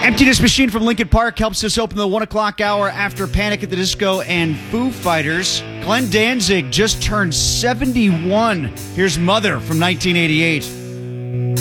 Emptiness Machine from Linkin Park helps us open the 1 o'clock hour after Panic at the Disco and Foo Fighters. Glenn Danzig just turned 71. Here's Mother from 1988.